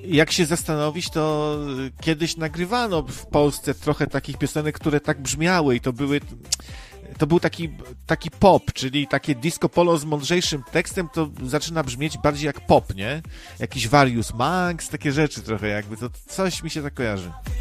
jak się zastanowić, to kiedyś nagrywano w Polsce trochę takich piosenek, które tak brzmiały i to był taki pop, czyli takie disco polo z mądrzejszym tekstem, to zaczyna brzmieć bardziej jak pop, nie? Jakiś Various Max, takie rzeczy trochę jakby, to coś mi się tak kojarzy.